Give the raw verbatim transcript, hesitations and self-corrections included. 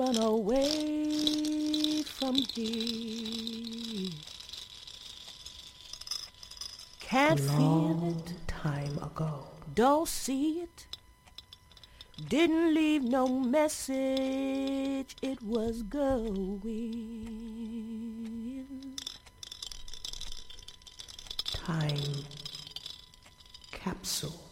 run away from here. Can't a feel long it, time ago. don't see it, didn't leave no message, it was going. Time capsule.